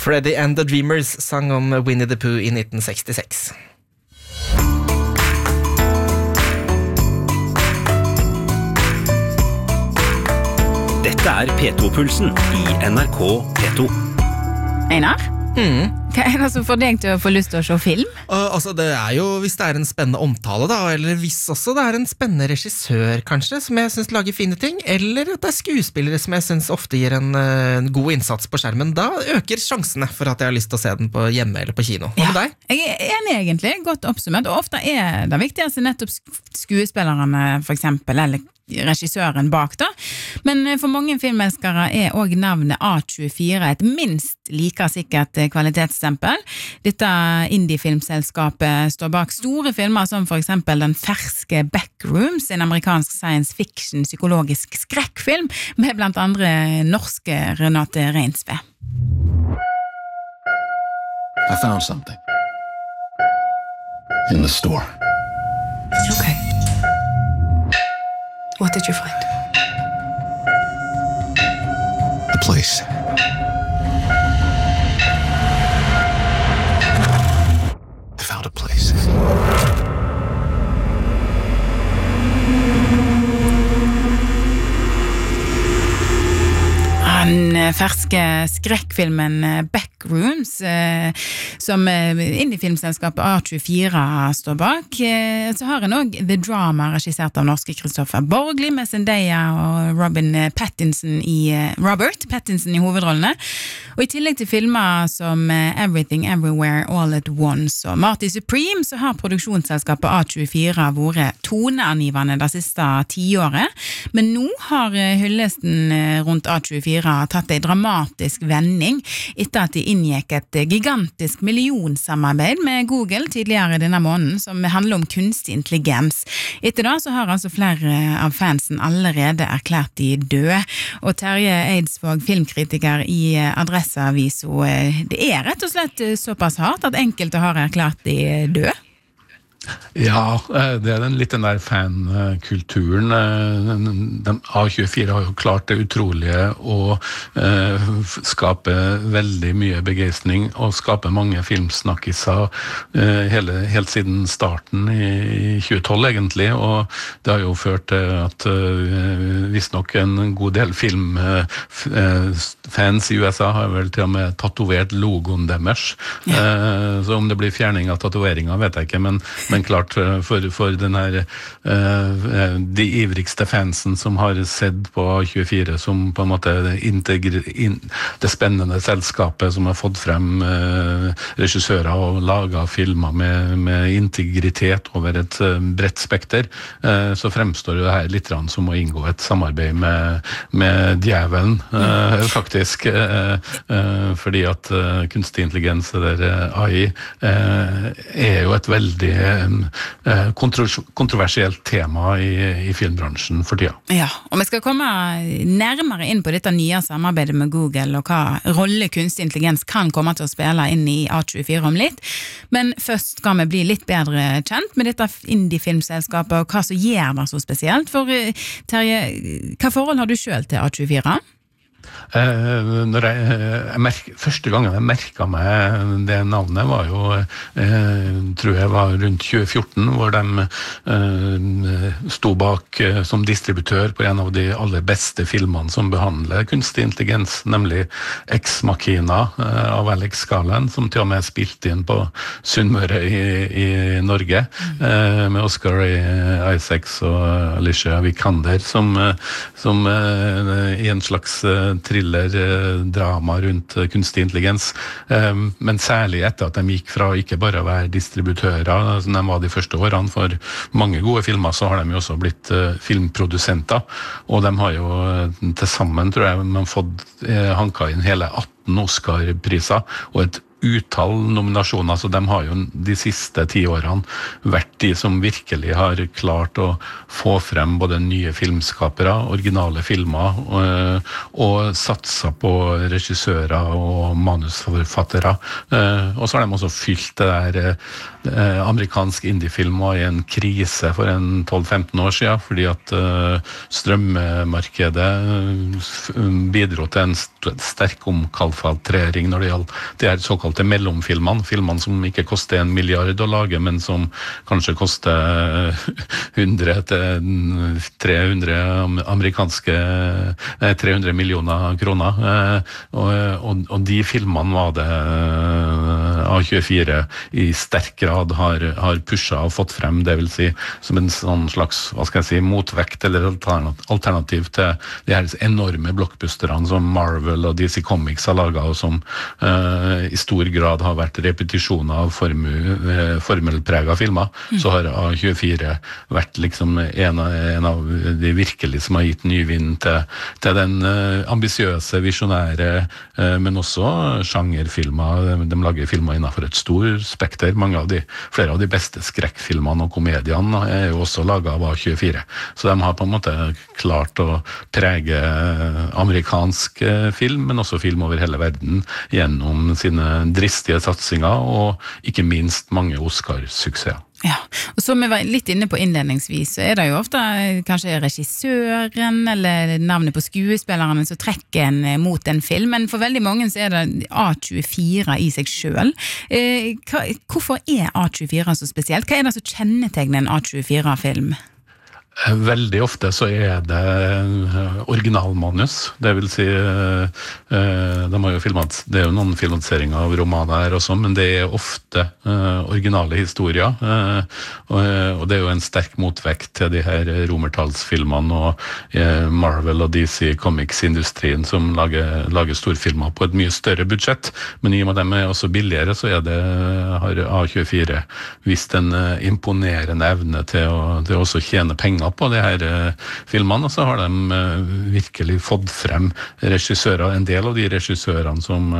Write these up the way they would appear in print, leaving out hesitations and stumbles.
Freddie and the Dreamers sang om Winnie the Pooh I 1966. Dette P2-pulsen I NRK P2. Einar? Hva det som får deg til å få lyst til å se film? Altså, det jo hvis det en spennende omtale da, eller hvis også det en spennende regissør kanskje, som jeg synes lager fine ting, eller at det skuespillere som jeg synes ofte gir en god innsats på skjermen, da øker sjansene for at jeg har lyst til å se den på hjemme eller på kino. Hva med deg? Jeg enig egentlig, godt oppsummert, og ofte det viktigste nettopp skuespillerne for eksempel, eller regissøren bak da, men for mange filmelskere også navnet A24 et minst like sikkert kvalitetsstempel. Dette indie-filmselskapet står bak store filmer som for eksempel den ferske Backrooms, en amerikansk science fiction psykologisk skrekkfilm med blant andre norske Renate Reinsve. I found something in the store. Okay. What did you find? The place. I found a place. Den ferske skrekkfilmen Backrooms, som indiefilmselskapet A24 står bak. Så har en også The Drama, regissert av norske Kristoffer Borgli, med Zendaya og Robert Pattinson I hovedrollene. Og I tillegg til filmer som Everything Everywhere All at Once og Marty Supreme, så har produksjonsselskapet A24 vært toneangivende det siste 10 året. Men nå har hyllesten rundt A24 tatt en dramatisk vending etter at de inngikk et gigantisk millionsamarbeid med Google tidligere denne måneden, som handler om kunstig intelligens. Etter da så har altså flere av fansen allerede erklært de døde, og Terje Eidsvåg, filmkritiker I Adresseavisen, det rett og slett såpass hardt at enkelte har erklært de døde? Ja, det den der fankulturen. A24 har jo klart det utrolige å skape veldig mye begeistring og skape mange filmsnakkiser helt siden starten I 2012 egentlig, og det har jo ført til at visst nok en god del filmfans I USA har vel til og med tatovert logoen deres, så om det blir fjerning av tatoveringer vet jeg ikke, men klart for den her de ivrigste fansen som har sett på A24 som på en måte det spennende selskapet som har fått frem regissører og laget filmer med integritet over et bredt spekter, så fremstår det her litt som å inngå et samarbeid med djevelen faktisk, fordi at kunstig intelligens eller AI jo et veldig kontroversielt tema I filmbransjen for tida. Ja, og vi skal komme nærmere inn på dette nye samarbeidet med Google og hva rolle kunstig intelligens kan komme til å spille inn I A24 om litt. Men først skal vi bli litt bedre kjent med dette indie-filmselskapet og hva som gjør det så spesielt. For Terje, hva forhold har du selv til A24? Når første gangen jeg merket meg det navnet var jo tror jeg var rundt 2014 hvor de stod bak som distributør på en av de aller beste filmene som behandler kunstig intelligens, nemlig Ex Machina av Alex Garland, som til og med spilte inn på Sunnmøre I Norge med Oscar Isaacs og Alicia Vikander som I en slags thriller-drama rundt kunstig intelligens, men særlig etter at de gikk fra ikke bare å være distributører, som de var de første årene for mange gode filmer, så har de jo også blitt filmprodusenter, og de har jo til sammen, tror jeg, man fått hanka inn hele 18 Oscar-priser, og et utall nominasjoner, så de har jo de siste 10 årene vært de som virkelig har klart å få frem både nye filmskapere, originale filmer, og satsa på regissører og manusforfattere. Og så har de også fylt det der amerikansk indiefilm var i en krise for en 12-15 år siden, fordi at strømmarkedet bidro til en sterk omkalfatring når det gjaldt de her såkalte mellomfilmene, filmene som ikke koster 1 milliard å lage, men som kanskje koster 100 til 300 millioner kroner, og de filmene var det A24 i sterk grad har pushet og fått frem, det vil si som en sånn slags, hva skal jeg si, motvekt eller alternativ til de her enorme blockbusterne som Marvel og DC Comics har laget, og som i stor grad har vært repetisjoner av formelpreget filmer. Så har A24 vært liksom en av de virkelig som har gitt ny vind til den ambisiøse, visionære, men også sjangerfilmer. De lager filmer innenfor et stor spekter. Flere av de beste skrekkfilmene og komediene er jo også laget av A24. Så de har på en måte klart å prege amerikansk film, men også film over hele verden gjennom sine dristige satsinger, og ikke minst mange Oscar-suksesser. Ja, og som vi var litt inne på innledningsvis, så det jo ofte kanskje regissøren eller navnet på skuespillerne som trekker en mot en film, men for veldig mange så det A24 i seg selv. Hvorfor A24 så spesielt? Hva det som kjennetegner en A24-film? Veldig ofte så det originalmanus, det vil si de har jo filmet, det jo noen filmatiseringer av romaner her også, men det ofte originale historier, og det jo en sterk motvekt til de her romertallsfilmene og Marvel og DC Comics-industrien som lager storfilmer på et mye større budsjett, men i og med dem også billigere, så har A24 vist en imponerende evne til å også tjene penger på de her filmene, og så har de virkelig fått frem regissører. En del av de regissørene som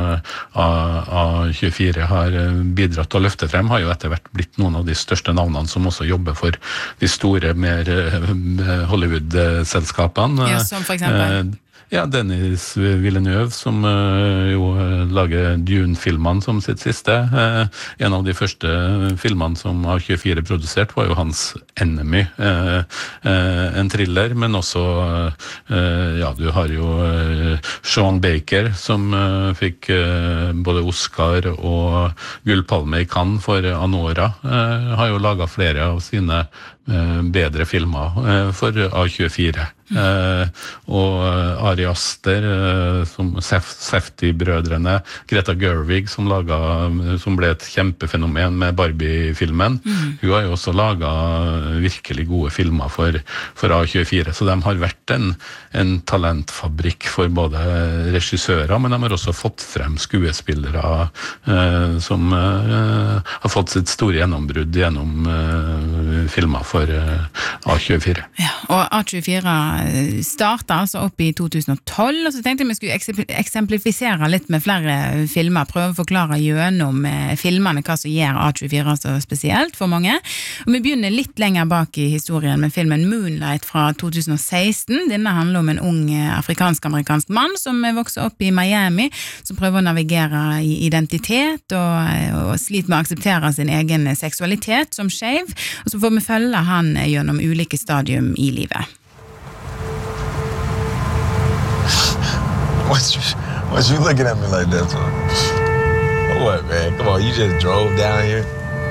A24 har bidratt til å løfte frem, har jo etter hvert blitt noen av de største navnene som også jobber for de store, mer Hollywood-selskapene. Ja, som for eksempel? Ja, Denis Villeneuve, som jo lager Dune-filmene som sitt siste. En av de første filmene som A24 produsert var jo hans Enemy, en thriller, men også, ja, du har jo Sean Baker, som fikk både Oscar og Gullpalme i Cannes for Anora, har jo laget flere av sine bedre filmer for A24. Og Ari Aster, som Safdie-brødrene, Greta Gerwig, som ble et kjempefenomen med Barbie-filmen. Hun har jo også laget virkelig gode filmer for A24, så de har vært en talentfabrikk for både regissører, men de har også fått frem skuespillere som har fått sitt store gjennombrudd gjennom filmer for A24. Ja, og A24 startet altså opp i 2012, og så tenkte jeg vi skulle eksemplifisere litt med flere filmer, prøve å forklare gjennom filmene hva som gjør A24 så spesielt for mange. Og vi begynner litt lenger bak i historien med filmen Moonlight fra 2016. Denne handler om en ung afrikansk-amerikansk mann som vokser opp i Miami, som prøver å navigere i identitet og sliter med å akseptere sin egen seksualitet som skeiv, og så får vi følge han gjennom ulike stadium i livet. What you looking at me like that for? What, man? Come on, you just drove down here?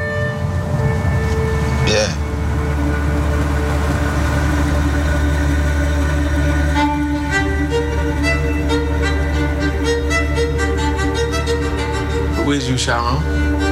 Yeah. Who is you, Sharon?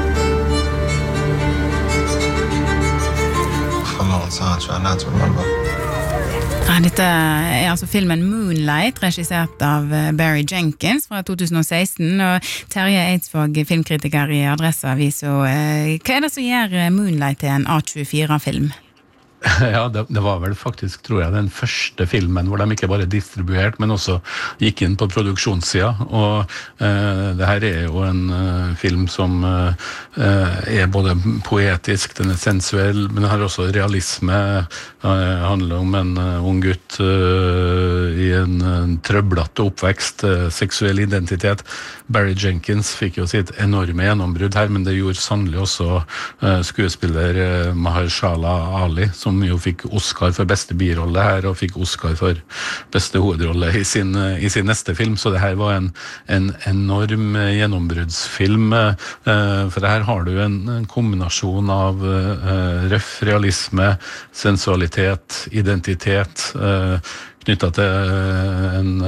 For a long time, try not to remember. Dette altså filmen Moonlight, regissert av Barry Jenkins fra 2016, og Terje Eidsvåg, filmkritiker i Adresseavis. Og hva det som gjør Moonlight til en A24-film? Ja, det var vel faktisk, tror jeg, den første filmen hvor de ikke bare distribuerte, men også gikk inn på produksjonssida. Og det her jo en film som både poetisk, den sensuell, men den har også realisme. Det handler om en ung gutt i en trøblete oppvekst, seksuell identitet. Barry Jenkins fikk jo sitt enorme gjennombrudd her, men det gjorde sannelig også skuespiller Mahershala Ali, som jo fikk Oscar for beste birolle her, og fikk Oscar for beste hovedrolle i sin neste film, så det her var en enorm gjennombruddsfilm, for her har du en kombinasjon av røff realisme, sensualitet, identitet, knyttet til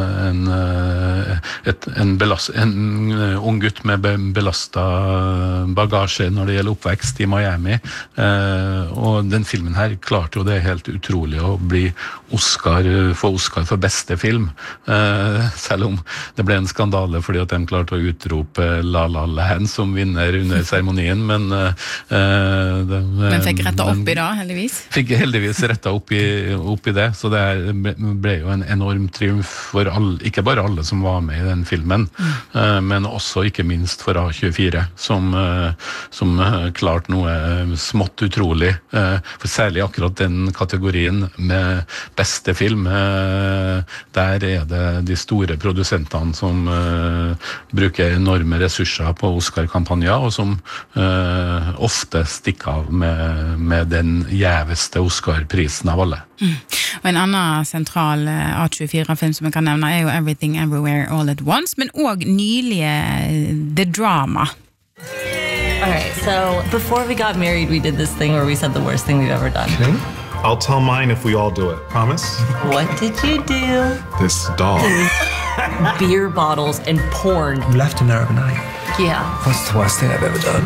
en ung gutt med belastet bagasje når det gjelder oppvekst i Miami, og den filmen her klarte jo det helt utrolig å få Oscar for beste film, selv om det ble en skandale fordi at de klarte å utrope La La Land som vinner under seremonien, men fikk rettet opp i det, heldigvis? Fikk heldigvis rettet opp i det, så det ble jo en enorm triumf for ikke bare alle som var med i den filmen, men også ikke minst for A24, som klarte noe smått utrolig, for særlig akkurat den kategorien med beste film, der det de store produsentene som bruker enorme ressurser på Oscar-kampanjer, og som ofte stikker av med den gjeveste Oscar-prisen av alle. Og en annen sentral A24-film som jeg kan nevne jo Everything Everywhere All at Once, men også nylige The Drama. Alright, so before we got married, we did this thing where we said the worst thing we've ever done. Okay. I'll tell mine if we all do it. Promise? What did you do? This dog. Beer bottles and porn. You left him there overnight. Yeah. What's the worst thing I've ever done?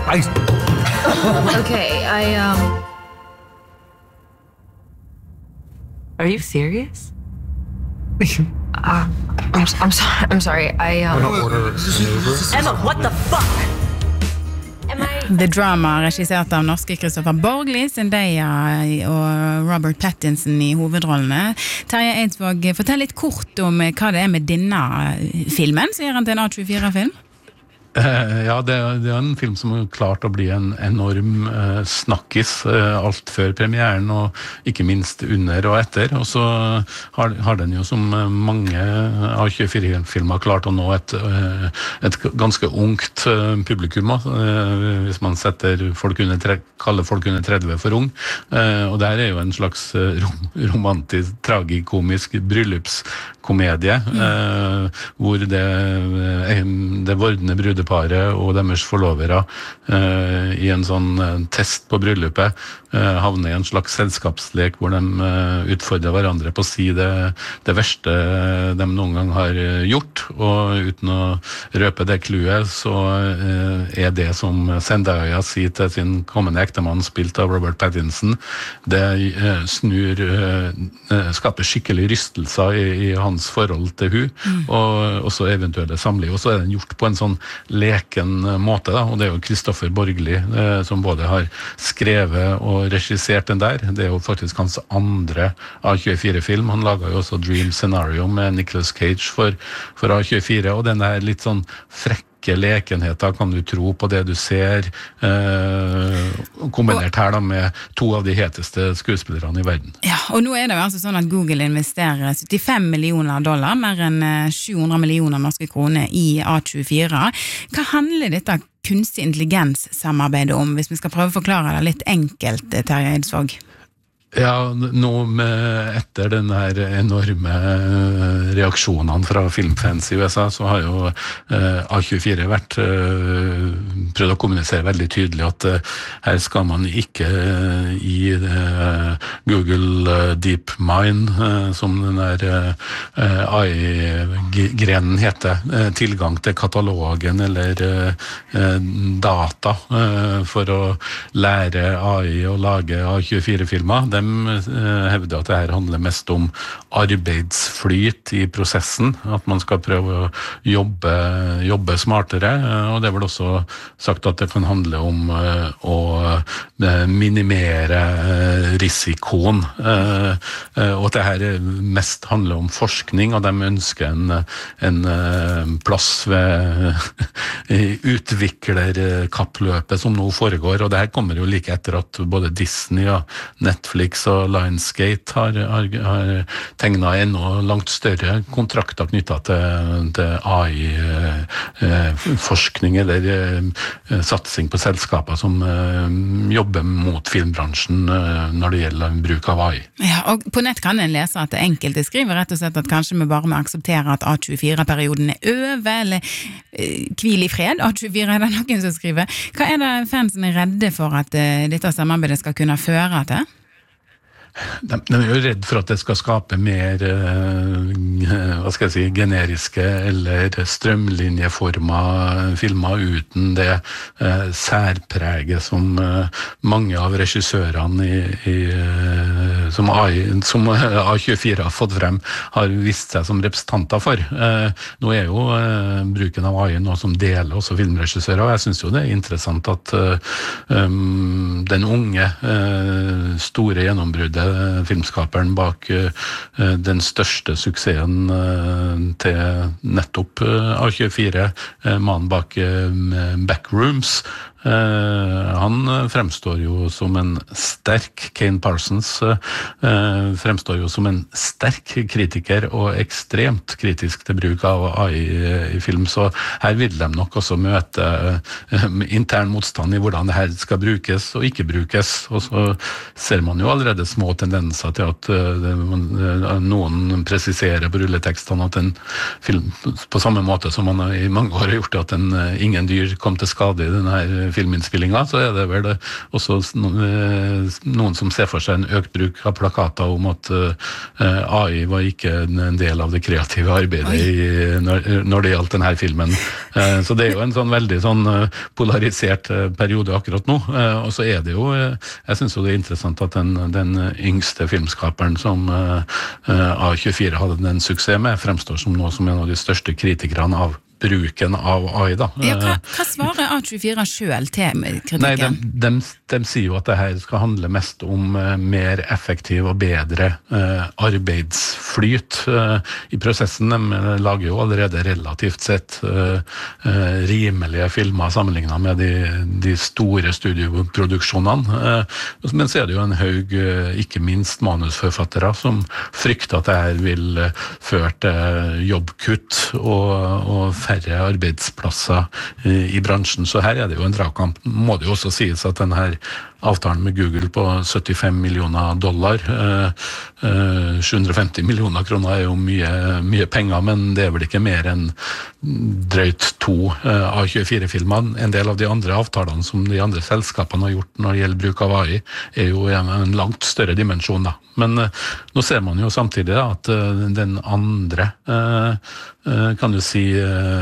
Okay, Are you serious? I'm sorry. I'm gonna order an Uber. Emma, what the fuck? The Drama, regissert av norske Kristoffer Borgli, Zendaya og Robert Pattinson i hovedrollene. Terje Eidsvåg, fortell litt kort om hva det med denne filmen, så gjør han til en A24-film. Ja, det en film som har klart å bli en enorm snakkis alt før premieren, og ikke minst under og etter, og så har den jo som mange A24-filmer klart å nå et ganske ungt publikum, hvis man kaller folk under 30 for ung, og der jo en slags romantisk, tragikomisk bryllupskomedie, hvor det vordende brudeparet og deres forlovere i en sånn test på bryllupet havner i en slags selskapslek hvor de utfordrer hverandre på å si det verste de noen gang har gjort, og uten å røpe det kluet, så det som Zendaya sier til sin kommende ektemann, spilt av Robert Pattinson, det skaper skikkelig rystelser i hans forhold til hun, og også eventuelle samliv, og så den gjort på en sånn leken måte, da, og det jo Kristoffer Borgli som både har skrevet og regissert den der. Det jo faktisk hans andre A24-film. Han laget jo også Dream Scenario med Nicolas Cage for A24, og den litt sånn frekke lekenheter, kan du tro på det du ser, kombinert her da med to av de heteste skuespillerne i verden. Ja, og nå det jo altså sånn at Google investerer $75 millioner, mer enn 700 millioner norske kroner i A24. Hva handler dette kunstig intelligens-samarbeidet om, hvis vi skal prøve å forklare det litt enkelt, Terje Eidsvåg? Ja, nå etter den her enorme reaksjonene fra filmfans i USA, så har jo A24 prøvd å kommunisere veldig tydelig at her skal man ikke gi Google DeepMind, som den der AI-grenen heter, tilgang til katalogen eller data for å lære AI å lage A24-filmer. hevder at det her handler mest om arbeidsflyt i prosessen, at man skal prøve å jobbe smartere, og det er vel også sagt at det kan handle om å minimere risikoen, og at det her mest handler om forskning, og de ønsker en plass ved utviklerkappløpet som nå foregår, og det her kommer jo like etter at både Disney og Netflix og Lionsgate har tegnet enda langt større kontrakter knyttet til AI-forskning eller satsing på selskaper som jobber mot filmbransjen når det gjelder bruk av AI. Ja, og på nett kan en lese at enkelte skriver rett og slett at kanskje vi bare må akseptere at A24-perioden er over, eller hvil i fred, A24 er det noen som skriver. Hva er det fansen er redde for at dette samarbeidet skal kunne føre til? De er jo redd for at det skal skape mer generiske eller strømlinjeforma filmer uten det særpreget som mange av regissørene som A24 har fått frem, har vist seg som representanter for. Nå er jo bruken av AI noe som deler også filmregissører, og jeg synes jo det er interessant at den unge, store gjennombruddet filmskaperen bak den største suksessen til nettopp A24, mannen bak Backrooms. Han fremstår jo som en sterk, Kane Parsons fremstår jo som en sterk kritiker og ekstremt kritisk til bruk av AI i film, så her vil de nok også møte intern motstand i hvordan det her skal brukes og ikke brukes, og så ser man jo allerede små tendenser til at noen presiserer på rulletekstene at en film, på samme måte som man i mange år har gjort at ingen dyr kom til skade i denne her filminnspillinga, så er det vel også noen som ser for seg en økt bruk av plakater om at AI var ikke en del av det kreative arbeidet når det gjaldt denne filmen. Så det er jo en sånn veldig sånn polarisert periode akkurat nå, og så er det jo, jeg synes jo det er interessant at den yngste filmskaperen som A24 hadde den suksess med, fremstår som noe som en av de største kritikerne av bruken av AI da. Ja, hva svarer A24 selv til kritikken? Nei, de sier jo at det her skal handle mest om mer effektiv og bedre arbeidsflyt i prosessen. De lager jo allerede relativt sett rimelige filmer sammenlignet med de store studioproduksjonene. Men så er det jo en haug, ikke minst manusforfattere, som frykter at det her vil føre til jobbkutt og færre arbeidsplasser i bransjen, så her er det jo en dragkamp. Må det jo også sies at denne avtalen med Google på $75 millioner, 750 millioner kroner er jo mye penger, men det er vel ikke mer enn drøyt 2 A24-filmer. En del av de andre avtalene som de andre selskapene har gjort når det gjelder bruk av AI, er jo en langt større dimensjon da. Men nå ser man jo samtidig da, at den andre kan du si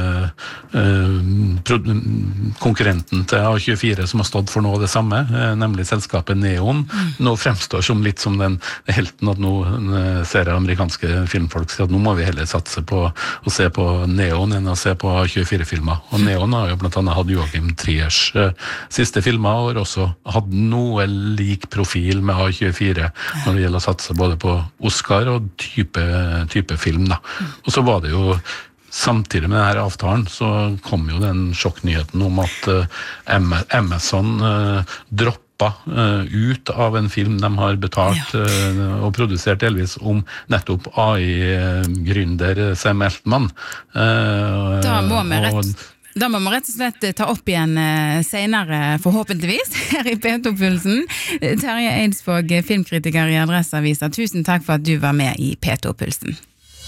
konkurrenten til A24 som har stått for noe av det samme, nemlig selskapet Neon, nå fremstår som litt som den helten at nå ser amerikanske filmfolk at nå må vi heller satse på å se på Neon enn å se på A24-filmer. Og Neon har jo blant annet hatt Joachim Triers siste filmer, og har også hatt noe lik profil med A24 når det gjelder å satse både på Oscar og type film da. Og så var det jo samtidig med denne avtalen så kom jo den sjokknyheten om at Amazon droppa ut av en film de har betalt og produsert delvis om nettopp AI-gründer Sam Altman. Da må vi rett og slett ta opp igjen senere, forhåpentligvis, her i P2-pulsen. Terje Eidsvåg, filmkritiker i Adresseavisen, tusen takk for at du var med i P2-pulsen.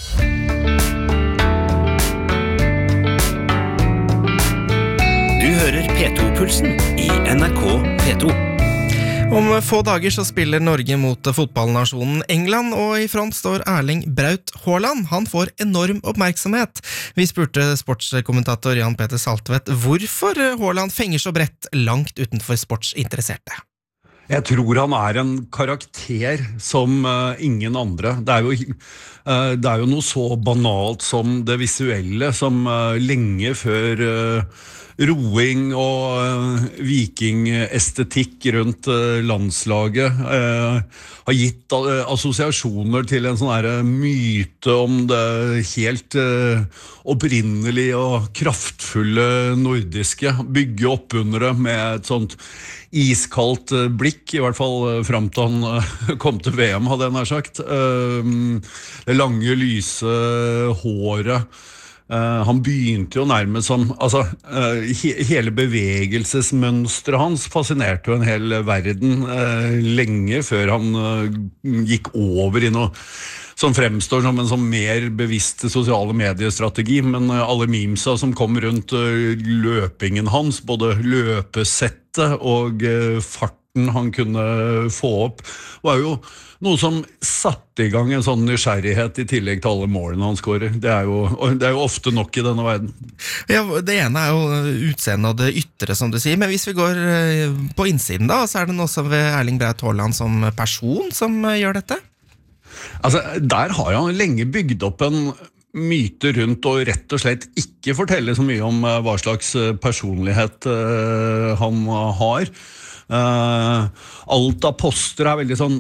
Du hører P2-pulsen i NRK P2. Om få dager så spiller Norge mot fotballnasjonen England, og i front står Erling Braut Haaland. Han får enorm oppmerksomhet. Vi spurte sportskommentator Jan Peter Saltvedt hvorfor Haaland fenger så bredt langt utenfor sportsinteresserte. Jeg tror han en karakter som ingen andre. Det jo noe så banalt som det visuelle, som lenge før roing og vikingestetikk rundt landslaget har gitt assosiasjoner til en sånn her myte om det helt opprinnelige og kraftfulle nordiske, bygge opp under det med et sånt iskaldt blikk, I hvert fall frem til han kom til VM, hadde jeg nær sagt. Det lange, lyse håret. Han begynte jo nærmest som, hele bevegelsesmønstret hans fascinerte jo en hel verden lenge før han gikk over I noe som fremstår som en sånn mer bevisst sosiale mediestrategi, men alle memesa som kom rundt løpingen hans, både løpesettet og farten han kunne få opp, var jo noe som satte I gang en sånn nysgjerrighet I tillegg til alle målene han skårer. Det er jo ofte nok I denne verden. Ja, det ene jo utseendet og det ytre, som du sier, men hvis vi går på innsiden da, så det noe som ved Erling Braut Haaland som person som gjør dette? Der har han lenge bygd opp en myte rundt og rett og slett ikke fortelle så mye om hva slags personlighet han har. Alt av poster veldig sånn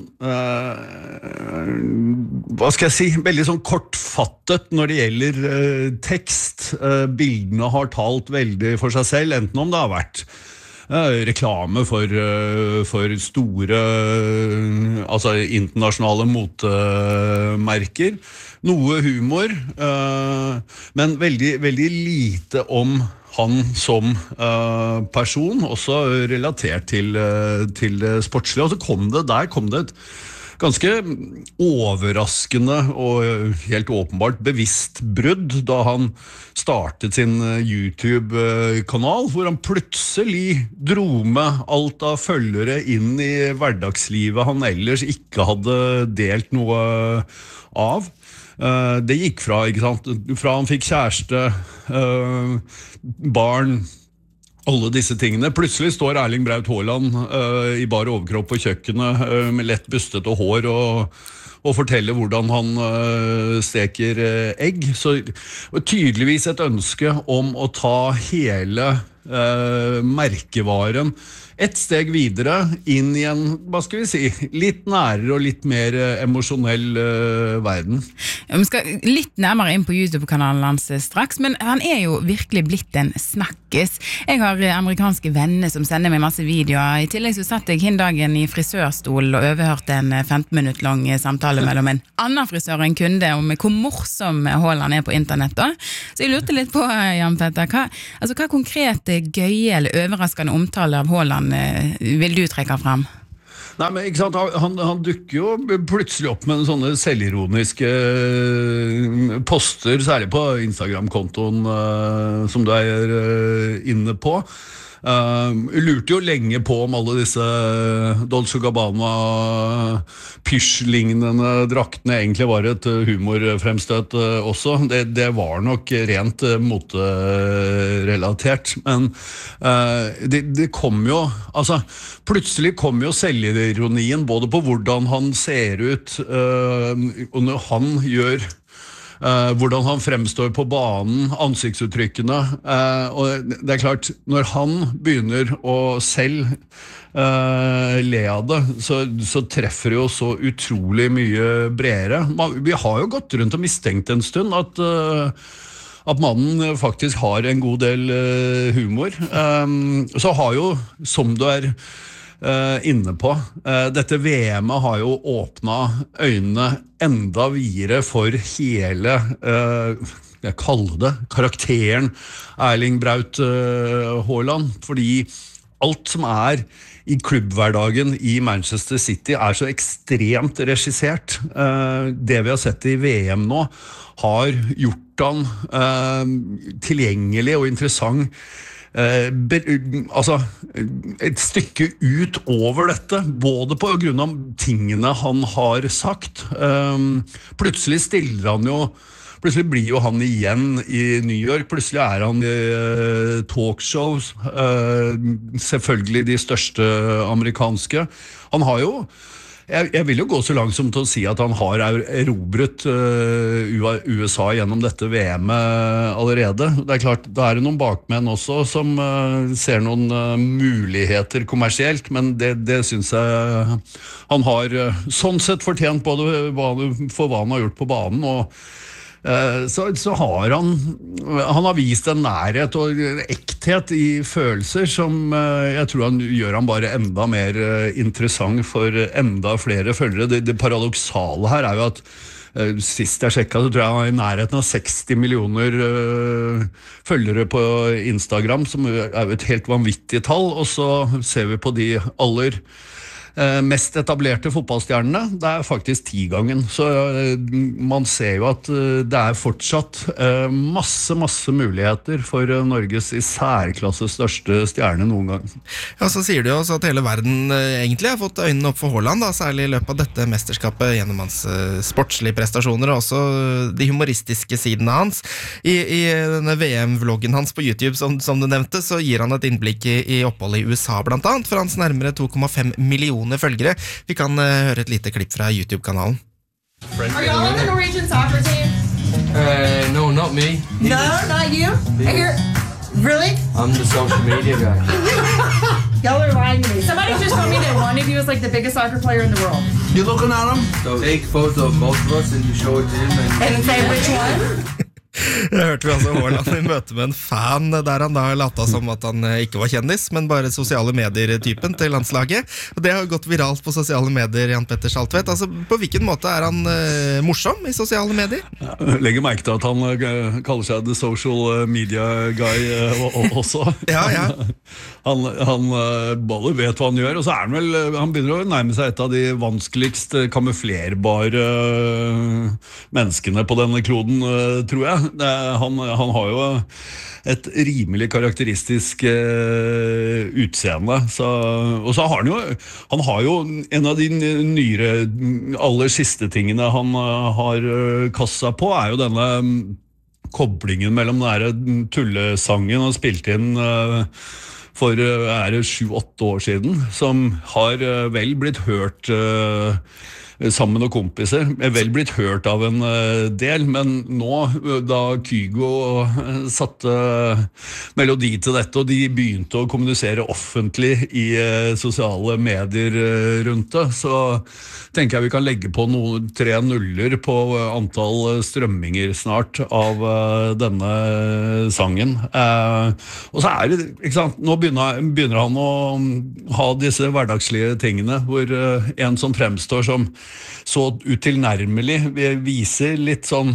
hva skal jeg si, veldig sånn kortfattet når det gjelder tekst. Bildene har talt veldig for seg selv, enten om det har vært reklame for store internasjonale motemerker, noe humor, men veldig, veldig lite om han som person, også relatert til det sportslige. Og så kom det et ganske overraskende og helt åpenbart bevisst brudd da han startet sin YouTube-kanal, hvor han plutselig dro med alt av følgere inn I hverdagslivet han ellers ikke hadde delt noe av. Det gikk fra, ikke sant? Fra han fikk kjæreste, barn, alle disse tingene. Plutselig står Erling Braut Haaland I bar overkropp på kjøkkenet med lett bustet og hår og forteller hvordan han steker egg. Så tydeligvis et ønske om å ta hele merkevaren et steg videre inn I en, hva skal vi si, litt nærere og litt mer emosjonell verden. Vi skal litt nærmere inn på YouTube-kanalen hans straks, men han jo virkelig blitt en snakkes. Jeg har amerikanske venner som sender meg masse videoer. I tillegg så satt jeg hin dagen I frisørstol og overhørte en 15 minutter lang samtale mellom en annen frisør og en kunde om hvor morsom Haaland på internett da. Så jeg lurte litt på, Jan Petter, hva konkrete, gøye eller overraskende omtale av Haaland vil du trekke frem? Nei, men ikke sant, han dukker jo plutselig opp med sånne selvironiske poster, særlig på Instagram-kontoen som du inne på. Lurte jo lenge på om alle disse Dolce & Gabbana pysj-lignende draktene egentlig var et humorfremstøt også. Det var nok rent moterelatert, men det kom jo, plutselig kom jo selvironien både på hvordan han ser ut og når han gjør hvordan han fremstår på banen, ansiktsuttrykkene, og det klart, når han begynner å selv le av det, så treffer det jo så utrolig mye bredere. Vi har jo gått rundt og mistenkt en stund at mannen faktisk har en god del humor. Så har jo, som du inne på, dette VM-et har jo åpnet øynene enda videre for hele, jeg kaller det, karakteren Erling Braut Haaland, fordi alt som I klubbhverdagen I Manchester City så ekstremt regissert. Det vi har sett I VM nå har gjort han tilgjengelig og interessant et stykke ut over dette, både på grunn av tingene han har sagt. Plutselig stiller han jo plutselig blir jo han igjen i New York, plutselig han i talkshows, selvfølgelig de største amerikanske. Han har jo, jeg vil jo gå så langt som til å si at han har erobret USA gjennom dette VM-et allerede. Det klart, da det noen bakmenn også som ser noen muligheter kommersielt, men det synes jeg han har sånn sett fortjent både for hva han har gjort på banen, og så har han har vist en nærhet og ekthet i følelser som jeg tror han gjør han bare enda mer interessant for enda flere følgere. Det paradoksale her jo at sist jeg sjekket, så tror jeg han i nærheten av 60 millioner følgere på Instagram, som jo et helt vanvittig tall, og så ser vi på de aller mest etablerte fotballstjernene, det faktisk 10-gangen. Så man ser jo at det fortsatt masse muligheter for Norges i særklasse største stjerne noen gang. Ja, så sier du jo også at hele verden egentlig har fått øynene opp for Haaland, da, særlig i løpet av dette mesterskapet gjennom hans sportslige prestasjoner, og også de humoristiske sidene hans. I denne VM-vloggen hans på YouTube, som du nevnte, så gir han et innblikk i opphold i USA blant annet, for hans nærmere 2,5 millioner følgere. Vi kan høre et lite klipp fra YouTube-kanalen. Are y'all on the Norwegian soccer team? No, not me. No, not you? I hear, really? I'm the social media guy. Y'all are lying to me. Somebody just told me that one of you is like the biggest soccer player in the world. You looking at him? So take a photo of both of us and you show it to him. And say which one? Det hørte vi altså Haaland i møte med en fan der han da lata som at han ikke var kjendis, men bare sosiale medier-typen til landslaget. Og det har gått viralt på sosiale medier, Jan Petter Saltvedt. Altså, på hvilken måte han morsom i sosiale medier? Jeg legger merke til at han kaller seg the social media guy også. Ja. Han bare vet hva han gjør, og så han vel, han begynner å nærme seg et av de vanskeligst kamuflerbare menneskene på denne kloden, tror jeg. Han har jo et rimelig karakteristisk utseende, og så har han har jo en av de nyere, aller siste tingene han har kastet seg på, jo denne koblingen mellom denne tullesangen han spilte inn for 7-8 år siden, som har vel blitt hørt sammen med noen kompiser, vel blitt hørt av en del, men nå, da Kygo satte melodi til dette, og de begynte å kommunisere offentlig i sosiale medier rundt det, så tenker jeg vi kan legge på 3 nuller på antall strømminger snart av denne sangen. Og så det, ikke sant, nå begynner han å ha disse hverdagslige tingene, hvor en som fremstår som så utilnærmelig viser litt sånn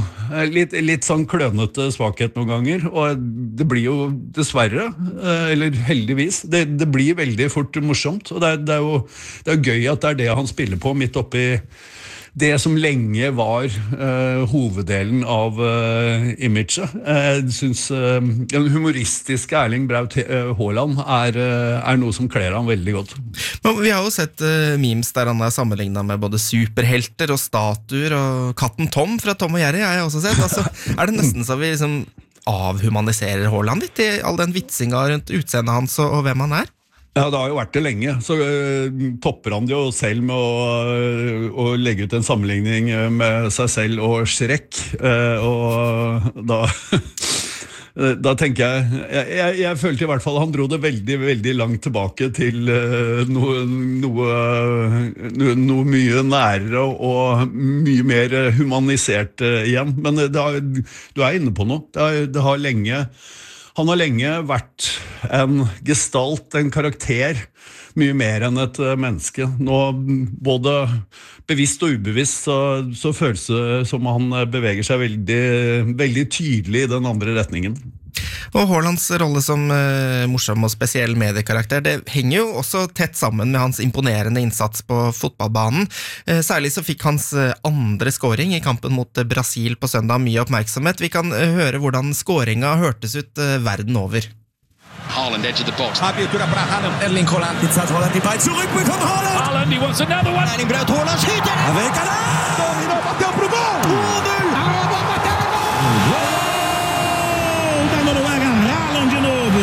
klønete svakhet noen ganger, og det blir jo dessverre, eller heldigvis, det blir veldig fort morsomt, og det jo gøy at det det han spiller på midt oppi det som lenge var hoveddelen av imaget. Jeg synes den humoristiske Erling Braut Haaland noe som kler han veldig godt. Men vi har jo sett memes der han sammenlignet med både superhelter og statuer, og katten Tom fra Tom og Jerry har jeg også sett. Altså, det nesten så vi liksom avhumaniserer Haaland litt i all den vitsinga rundt utseendet hans og hvem han Ja, det har jo vært det lenge, så topper han det jo selv med å legge ut en sammenligning med seg selv og Shrek, og da tenker jeg følte i hvert fall han dro det veldig langt tilbake til noe mye nærere og mye mer humanisert igjen, men du inne på noe, han har lenge vært en gestalt, en karakter, mye mer enn et menneske. Nå, både bevisst og ubevisst, så føles det som han beveger seg veldig tydelig i den andre retningen. Og Haalands rolle som morsom og spesiell mediekarakter, det henger jo også tett sammen med hans imponerende innsats på fotballbanen. Særlig så fikk hans andre scoring i kampen mot Brasil på søndag mye oppmerksomhet. Vi kan høre hvordan scoringa hørtes ut verden over. Haaland edge of the box. Adbjørn fra Haaland. Erling Haaland. Innsats Haaland i beid. Zurückbekommen Haaland. Haaland, he wants another one. Erling Braut Haaland skyter. Avekala. Domino Matteo Provo. 2-0. Da Noruega, Haaland de novo.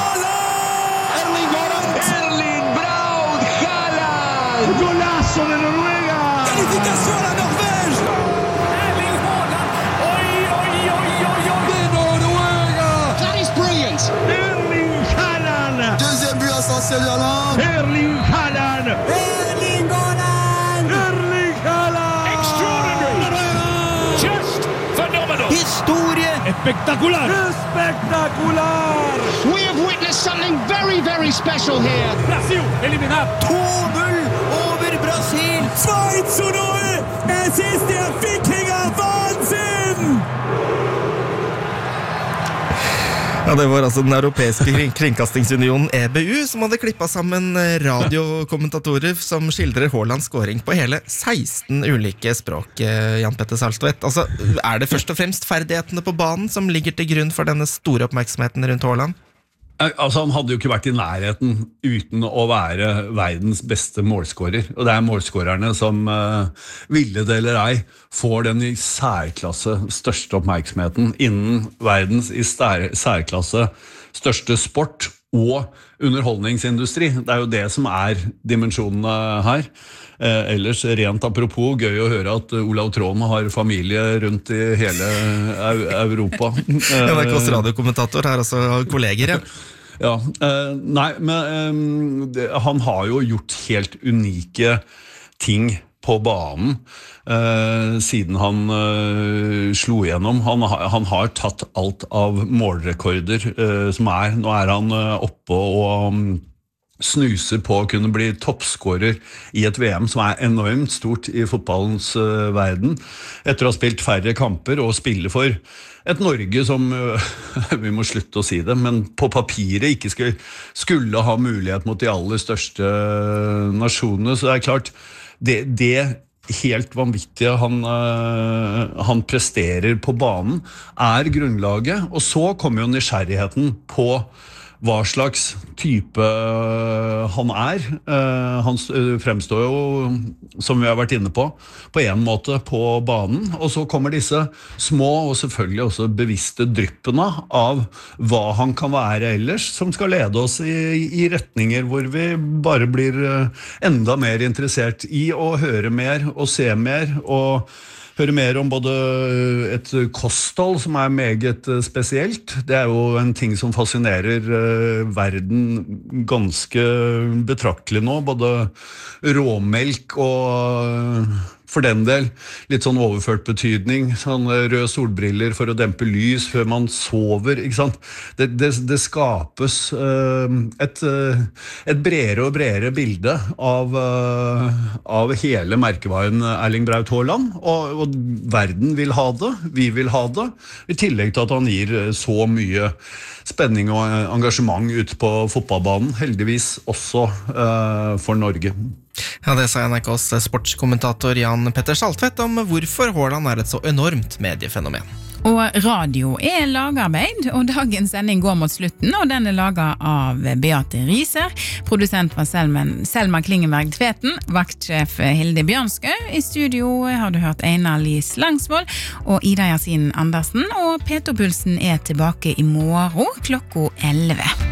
Erling Braut Haaland. Golaço da Noruega. Qualificação da Norvège. Erling Haaland. Oi. De Noruega. That is brilliant. Erling Haaland. Deuxième but essentiel d'Haaland. Erling Haaland. Erling Haaland. Erling Haaland. Extraordinary. Just phenomenal. Historie. Espectacular. Espectacular. We have witnessed something very, very special here. Brasil eliminado. 2-0 over Brasil. Schweiz og Norge. Es ist der Wikinger Wahnsinn. Ja, det var altså den europeiske kringkastingsunionen EBU som hadde klippet sammen radiokommentatorer som skildrer Haalands scoring på hele 16 ulike språk, Jan Petter Salstvedt. Altså, det først og fremst ferdighetene på banen som ligger til grunn for denne store oppmerksomheten rundt Haaland? Altså, han hadde jo ikke vært i nærheten uten å være verdens beste målskårer. Og det målskårerne som, ville det eller ei, får den i særklasse største oppmerksomheten innen verdens i særklasse største sport og underholdningsindustri. Det jo det som dimensjonene her. Ellers, rent apropos, gøy å høre at Olav Tråden har familie rundt i hele Europa. NRKs radiokommentator her, altså kolleger, ja. Ja, nei, men han har jo gjort helt unike ting på banen siden han slo igjennom. Han har tatt alt av målrekorder som nå han oppe og snuser på å kunne bli toppskårer i et VM som enormt stort i fotballens verden, etter å ha spilt færre kamper og spille for et Norge som, vi må slutte å si det, men på papiret ikke skulle ha mulighet mot de aller største nasjonene, så det klart, det helt vanvittige han presterer på banen grunnlaget, og så kommer jo nysgjerrigheten på hva slags type han han fremstår jo, som vi har vært inne på en måte på banen, og så kommer disse små og selvfølgelig også bevisste dryppene av hva han kan være ellers, som skal lede oss i retninger hvor vi bare blir enda mer interessert i å høre mer og se mer og høre mer om både et kosthold som meget spesielt. Det jo en ting som fascinerer verden ganske betraktelig nå, både råmelk og for den del litt sånn overført betydning, sånn røde solbriller for å dempe lys før man sover, ikke sant? Det skapes et bredere og bredere bilde av hele merkevaren Erling Braut Haaland, og verden vil ha det, vi vil ha det, i tillegg til at han gir så mye spenning og engasjement ute på fotballbanen, heldigvis også for Norge. Ja, det sa NRKs sportskommentator Jan Petter Saltvedt om hvorfor Haaland et så enormt mediefenomen. Og radio lagarbeid, og dagens sending går mot slutten, og den laget av Beate Riser, produsent var Selma Klingenberg Tveten, vaktsjef Hilde Bjørnskø, i studio har du hørt Einar Lys Langsvold og Ida Yasin Andersen, og P2-pulsen tilbake i morgen klokka 11.